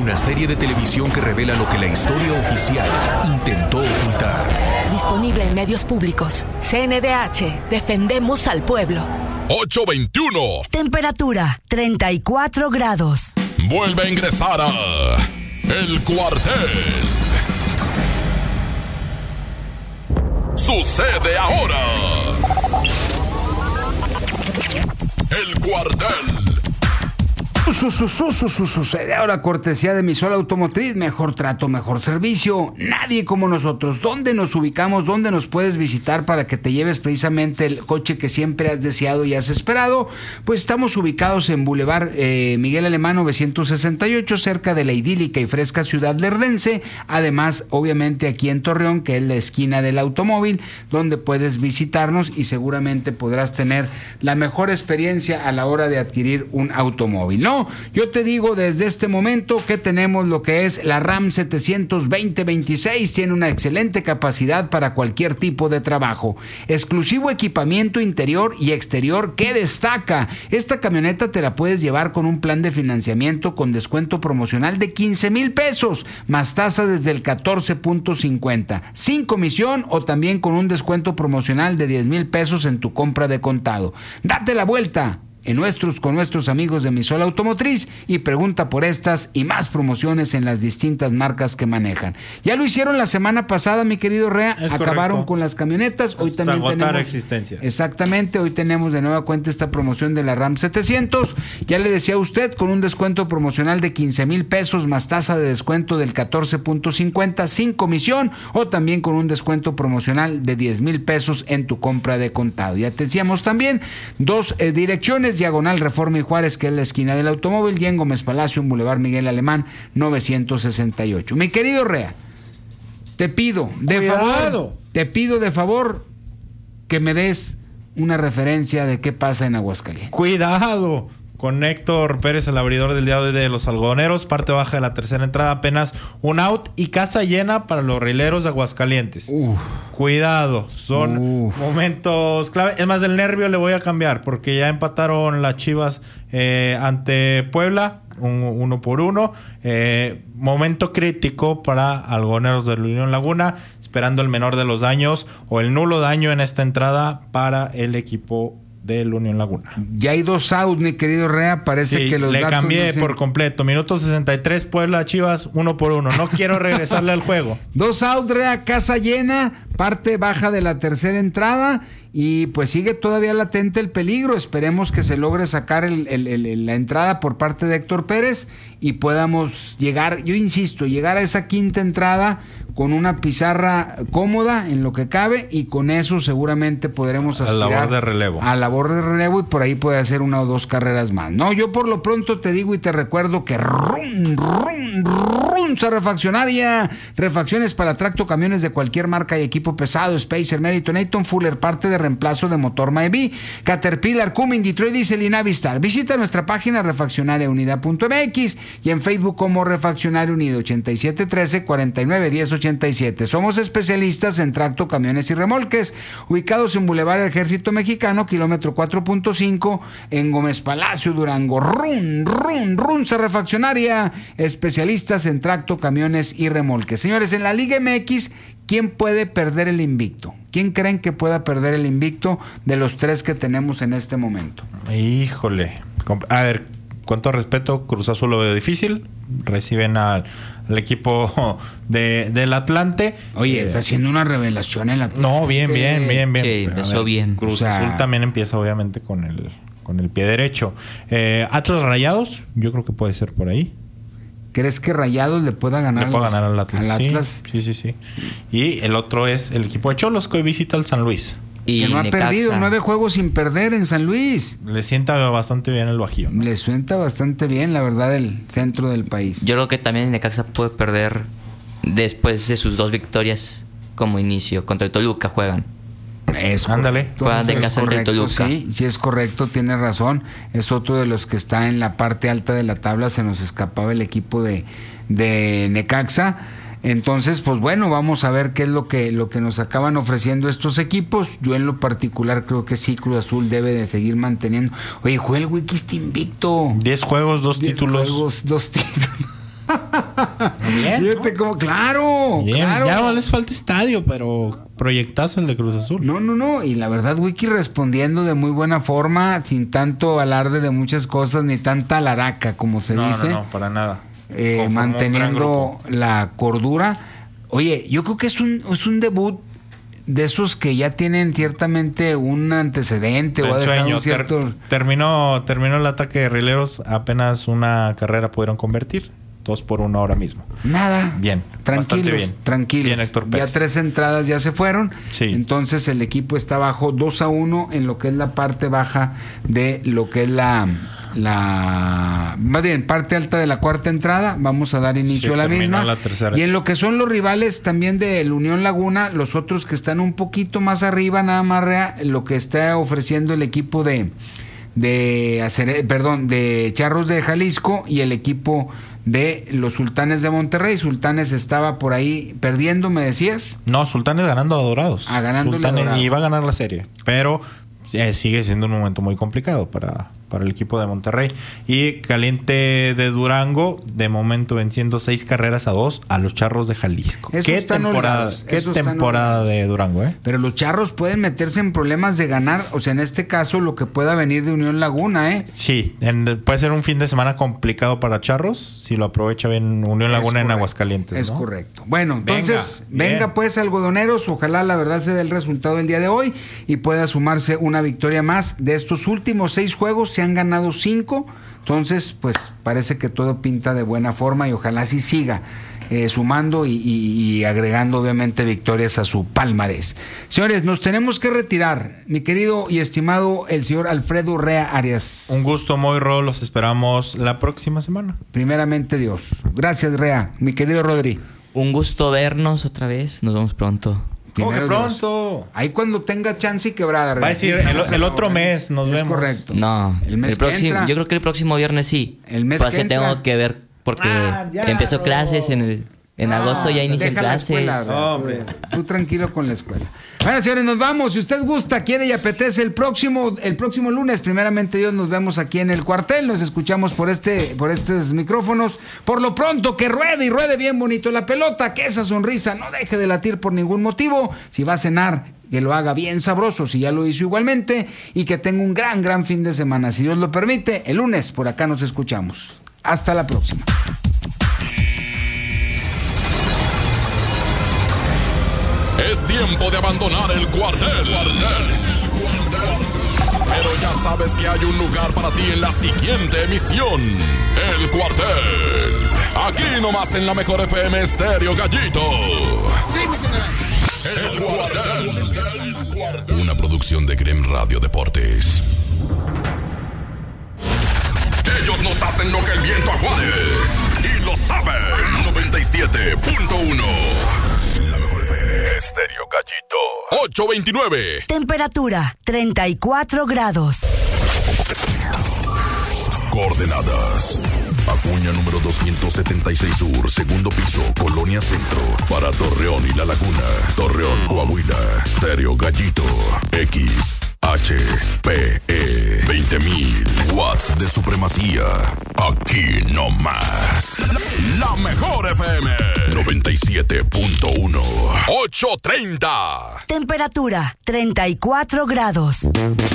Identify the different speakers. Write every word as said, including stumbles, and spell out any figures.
Speaker 1: una serie de televisión que revela lo que la historia oficial intentó ocultar.
Speaker 2: Disponible en medios públicos. C N D H. Defendemos al pueblo.
Speaker 3: ocho veintiuno.
Speaker 4: Temperatura treinta y cuatro grados.
Speaker 3: Vuelve a ingresar a El Cuartel. Sucede ahora. El Cuartel.
Speaker 5: Sucede ahora, cortesía de Misol Automotriz. Mejor trato, mejor servicio. Nadie como nosotros. ¿Dónde nos ubicamos? ¿Dónde nos puedes visitar para que te lleves precisamente el coche que siempre has deseado y has esperado? Pues estamos ubicados en Boulevard eh, Miguel Alemán novecientos sesenta y ocho, cerca de la idílica y fresca ciudad lerdense. Además, obviamente aquí en Torreón, que es la esquina del automóvil, donde puedes visitarnos y seguramente podrás tener la mejor experiencia a la hora de adquirir un automóvil, ¿no? Yo te digo desde este momento que tenemos lo que es la RAM setecientos veinte veintiséis, tiene una excelente capacidad para cualquier tipo de trabajo, exclusivo equipamiento interior y exterior que destaca. Esta camioneta te la puedes llevar con un plan de financiamiento con descuento promocional de quince mil pesos, más tasa desde el catorce punto cincuenta, sin comisión, o también con un descuento promocional de diez mil pesos en tu compra de contado. Date la vuelta en nuestros con nuestros amigos de Misol Automotriz y pregunta por estas y más promociones en las distintas marcas que manejan. Ya lo hicieron la semana pasada, mi querido Rea. Es acabaron correcto con las camionetas. Hoy
Speaker 6: hasta
Speaker 5: también tenemos
Speaker 6: existencia.
Speaker 5: Exactamente, hoy tenemos de nueva cuenta esta promoción de la RAM setecientos. Ya le decía a usted, con un descuento promocional de quince mil pesos más tasa de descuento del catorce punto cincuenta sin comisión, o también con un descuento promocional de diez mil pesos en tu compra de contado. Ya te decíamos también dos eh, direcciones: diagonal Reforma y Juárez, que es la esquina del automóvil, y en Gómez Palacio, en Boulevard Miguel Alemán novecientos sesenta y ocho. Mi querido Rea, te pido de
Speaker 6: Cuidado.
Speaker 5: favor, te pido de favor que me des una referencia de qué pasa en Aguascalientes.
Speaker 6: Cuidado con Héctor Pérez, el abridor del día de hoy de los algodoneros. Parte baja de la tercera entrada, apenas un out y casa llena para los rileros de Aguascalientes. Uf. Cuidado, son Uf. momentos clave. Es más, del nervio le voy a cambiar, porque ya empataron las Chivas eh, ante Puebla, un, uno por uno. Eh, momento crítico para algodoneros de la Unión Laguna, esperando el menor de los daños o el nulo daño en esta entrada para el equipo del Unión Laguna.
Speaker 5: Ya hay dos outs, mi querido Rea. Parece
Speaker 6: sí,
Speaker 5: que los
Speaker 6: le cambié
Speaker 5: dicen...
Speaker 6: por completo. Minuto sesenta y tres, Puebla Chivas, uno por uno. No quiero regresarle al juego.
Speaker 5: Dos outs, Rea, casa llena, parte baja de la tercera entrada. Y pues sigue todavía latente el peligro. Esperemos que se logre sacar el, el, el, la entrada por parte de Héctor Pérez y podamos llegar, yo insisto, llegar a esa quinta entrada con una pizarra cómoda en lo que cabe, y con eso seguramente podremos aspirar
Speaker 6: a labor de relevo.
Speaker 5: A labor de relevo y por ahí puede hacer una o dos carreras más. No, yo por lo pronto te digo y te recuerdo que run, run, runza refaccionaria. Refacciones para tracto, camiones de cualquier marca y equipo pesado, Spacer, Meriton, Nathan Fuller, parte de reemplazo de motor Maebi, Caterpillar, Cummins, Detroit Diesel y Navistar. Visita nuestra página refaccionaria unida punto m x y en Facebook como Refaccionaria Unido, ochenta y siete trece cuarenta y nueve diez ochenta y siete. Somos especialistas en tracto, camiones y remolques, ubicados en Boulevard Ejército Mexicano, kilómetro cuatro punto cinco, en Gómez Palacio, Durango. Run, run, runza refaccionaria, especialistas en tracto, camiones y remolques. Señores, en la Liga M X, ¿quién puede perder el invicto? ¿Quién creen que pueda perder el invicto de los tres que tenemos en este momento?
Speaker 6: Híjole. A ver, con todo respeto, Cruz Azul lo veo difícil. Reciben al, al equipo de, del Atlante.
Speaker 5: Oye,
Speaker 6: eh,
Speaker 5: está haciendo una revelación el Atlante.
Speaker 6: No, bien, bien, bien, bien.
Speaker 7: Sí, empezó ver, bien.
Speaker 6: Cruz
Speaker 5: o sea,
Speaker 6: Azul también empieza obviamente con el, con el pie derecho. Eh, Atlas Rayados, yo creo que puede ser por ahí.
Speaker 5: ¿Crees que Rayados le pueda ganar,
Speaker 6: le pueda ganar al Atlas?
Speaker 5: al Atlas?
Speaker 6: Sí, sí, sí, sí. Y el otro es el equipo de Cholos, que hoy visita al San Luis.
Speaker 7: Y
Speaker 5: que no ha
Speaker 7: Necaxa.
Speaker 5: perdido nueve juegos sin perder en San Luis.
Speaker 6: Le sienta bastante bien el Bajío, ¿no?
Speaker 5: Le sienta bastante bien, la verdad, el centro del país.
Speaker 7: Yo creo que también Necaxa puede perder después de sus dos victorias como inicio. Contra el Toluca juegan.
Speaker 5: Es
Speaker 6: Ándale.
Speaker 7: Juegan de casa ante el Toluca.
Speaker 5: Sí, sí es correcto, tiene razón. Es otro de los que está en la parte alta de la tabla. Se nos escapaba el equipo de, de Necaxa. Entonces, pues bueno, vamos a ver qué es lo que, lo que nos acaban ofreciendo estos equipos. Yo en lo particular creo que sí, Cruz Azul debe de seguir manteniendo. Oye, Joel Wiki está invicto.
Speaker 6: Diez juegos, dos
Speaker 5: Diez
Speaker 6: títulos.
Speaker 5: juegos, dos títulos.
Speaker 6: Bien,
Speaker 5: Fíjate
Speaker 6: ¿no?
Speaker 5: cómo, claro,
Speaker 6: Bien,
Speaker 5: claro.
Speaker 6: ya no les falta estadio, pero proyectazo el de Cruz Azul.
Speaker 5: No, no, no. Y la verdad, Wiki respondiendo de muy buena forma, sin tanto alarde de muchas cosas, ni tanta alaraca, como se
Speaker 6: no,
Speaker 5: dice.
Speaker 6: no, no, para nada.
Speaker 5: Eh,
Speaker 6: Conformó un gran
Speaker 5: manteniendo
Speaker 6: grupo.
Speaker 5: la cordura. Oye, yo creo que es un, es un debut de esos que ya tienen ciertamente un antecedente o ha dejado
Speaker 6: Ensueño,
Speaker 5: un cierto...
Speaker 6: ter- terminó, terminó el ataque de Rieleros, apenas una carrera pudieron convertir. Dos por uno ahora mismo.
Speaker 5: Nada.
Speaker 6: Bien, bastante
Speaker 5: Tranquilos,
Speaker 6: bien.
Speaker 5: tranquilos.
Speaker 6: Bien, Héctor
Speaker 5: Ya
Speaker 6: Pérez.
Speaker 5: tres entradas ya se fueron.
Speaker 6: Sí.
Speaker 5: Entonces el equipo está bajo dos a uno en lo que es la parte baja de lo que es la... la más bien, parte alta de la cuarta entrada. Vamos a dar inicio
Speaker 6: Sí,
Speaker 5: a la
Speaker 6: terminó
Speaker 5: misma.
Speaker 6: la tercera.
Speaker 5: Y en lo que son los rivales también del Unión Laguna, los otros que están un poquito más arriba, nada más rea, lo que está ofreciendo el equipo de... de hacer, perdón, de Charros de Jalisco y el equipo de los Sultanes de Monterrey. Sultanes estaba por ahí perdiendo, me decías.
Speaker 6: No, Sultanes ganando a Dorados.
Speaker 5: Ah, ganándole a
Speaker 6: Sultanes
Speaker 5: Dorados.
Speaker 6: iba a ganar la serie, pero eh, sigue siendo un momento muy complicado para, para el equipo de Monterrey. Y Caliente de Durango, de momento venciendo seis carreras a dos a los Charros de Jalisco.
Speaker 5: Esos
Speaker 6: Qué
Speaker 5: están
Speaker 6: temporada,
Speaker 5: holgados,
Speaker 6: qué
Speaker 5: esos están
Speaker 6: temporada
Speaker 5: holgados.
Speaker 6: de Durango, ¿eh?
Speaker 5: Pero los Charros pueden meterse en problemas de ganar, o sea, en este caso lo que pueda venir de Unión Laguna, ¿eh?
Speaker 6: Sí, en- puede ser un fin de semana complicado para Charros si lo aprovecha bien Unión Laguna
Speaker 5: Es
Speaker 6: en
Speaker 5: correcto,
Speaker 6: Aguascalientes.
Speaker 5: Es
Speaker 6: ¿no?
Speaker 5: correcto. Bueno, entonces,
Speaker 6: Venga,
Speaker 5: venga,
Speaker 6: bien.
Speaker 5: pues, algodoneros, ojalá la verdad se dé el resultado del día de hoy y pueda sumarse una victoria más. De estos últimos seis juegos se han ganado cinco, entonces, pues, parece que todo pinta de buena forma y ojalá sí siga eh, sumando y, y- y agregando, obviamente, victorias a su palmarés. Señores, nos tenemos que retirar. Mi querido y estimado el señor Alfredo Rea Arias.
Speaker 6: Un gusto, Moiro. Los esperamos la próxima semana.
Speaker 5: Primeramente Dios. Gracias, Rea. Mi querido Rodri.
Speaker 7: Un gusto vernos otra vez. Nos vemos pronto.
Speaker 6: ¿Cómo que
Speaker 5: Primero Dios.
Speaker 6: pronto?
Speaker 5: Ahí cuando tenga chance y quebrada.
Speaker 6: Va a decir, el, el otro mes nos
Speaker 5: es
Speaker 6: vemos.
Speaker 5: correcto.
Speaker 7: No,
Speaker 5: El mes que
Speaker 7: próximo,
Speaker 5: entra.
Speaker 7: yo creo que el próximo viernes sí.
Speaker 5: El mes
Speaker 7: Pues
Speaker 5: que
Speaker 7: que
Speaker 5: entra.
Speaker 7: tengo que ver porque
Speaker 6: Ah, ya,
Speaker 7: empezó
Speaker 6: no.
Speaker 7: clases en el en agosto ya inician
Speaker 5: Deja la
Speaker 7: clases.
Speaker 5: escuela, Rea,
Speaker 6: Hombre.
Speaker 5: tú, tú tranquilo con la escuela. Bueno, señores, nos vamos. Si usted gusta, quiere y apetece, el próximo, el próximo lunes, primeramente Dios, nos vemos aquí en el cuartel. Nos escuchamos por este, por estos micrófonos. Por lo pronto, que ruede y ruede bien bonito la pelota, que esa sonrisa no deje de latir por ningún motivo. Si va a cenar, que lo haga bien sabroso, si ya lo hizo igualmente, y que tenga un gran, gran fin de semana. Si Dios lo permite, el lunes por acá nos escuchamos. Hasta la próxima.
Speaker 3: Es tiempo de abandonar el cuartel. Pero ya sabes que hay un lugar para ti en la siguiente emisión. El cuartel. Aquí nomás en la mejor F M Estéreo Gallito. El cuartel. Una producción de Grem Radio Deportes. Ellos nos hacen lo que el viento a Juárez. Y lo saben. noventa y siete punto uno. La mejor F M Estéreo Gallito. ocho veintinueve.
Speaker 4: Temperatura treinta y cuatro grados.
Speaker 3: Coordenadas. Acuña número doscientos setenta y seis Sur, segundo piso, Colonia Centro. Para Torreón y La Laguna. Torreón, Coahuila. Stereo Gallito. X, H, P, E. veinte mil watts de supremacía. Aquí no más. La mejor F M. noventa y siete punto uno. ocho treinta.
Speaker 4: Temperatura treinta y cuatro grados.